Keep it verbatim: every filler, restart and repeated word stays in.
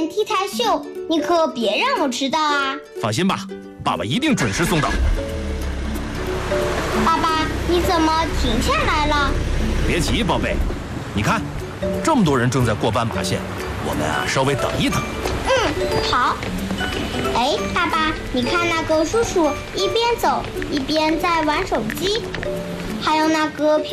T 台秀，你可别让我迟到啊！ 放心吧，爸爸一定准时送到。 爸爸，你怎么停下来了？ 别急，宝贝，你看，这么多人正在过斑马线，我们啊稍微等一等。 嗯，好。哎，爸爸，你看那个叔叔一边走一边在玩手机，还有那个